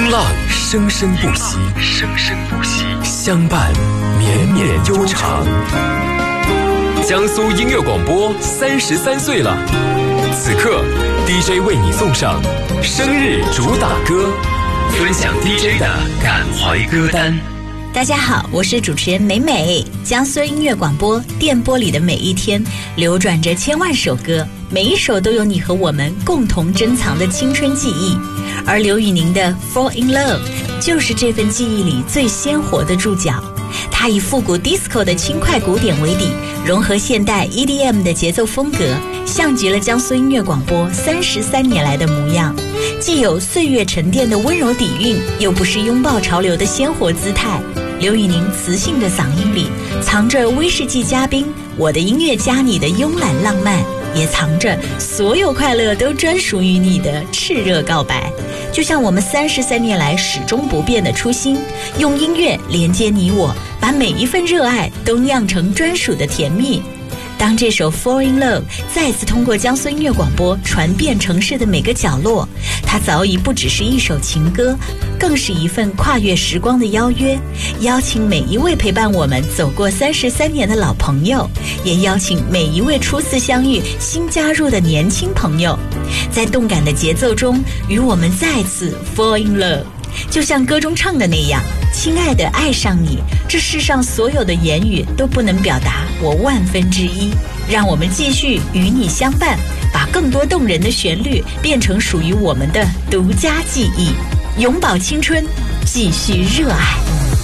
风浪生生不息，相伴绵绵悠长。江苏音乐广播33岁了，此刻 DJ 为你送上生日主打歌，分享 DJ 的感怀歌单。 大家好，我是主持人美美。江苏音乐广播电波里的每一天，流转着千万首歌，每一首都有你和我们共同珍藏的青春记忆。而刘宇宁的《Fall in Love》就是这份记忆里最鲜活的注脚。它以复古 disco 的轻快鼓点为底，融合现代 EDM 的节奏风格，像极了江苏音乐广播33年来的模样。既有岁月沉淀的温柔底蕴，又不失拥抱潮流的鲜活姿态。刘宇宁磁性的嗓音里，藏着威士忌嘉宾我的音乐加你的慵懒浪漫，也藏着所有快乐都专属于你的炽热告白。就像我们33年来始终不变的初心，用音乐连接你我，把每一份热爱都酿成专属的甜蜜。当这首 Fall in Love 再次通过江苏音乐广播传遍城市的每个角落，它早已不只是一首情歌，更是一份跨越时光的邀约，邀请每一位陪伴我们走过33年的老朋友，也邀请每一位初次相遇新加入的年轻朋友，在动感的节奏中与我们再次 Fall in Love。就像歌中唱的那样，亲爱的，爱上你，这世上所有的言语都不能表达我1/1000。让我们继续与你相伴，把更多动人的旋律变成属于我们的独家记忆，永葆青春，继续热爱。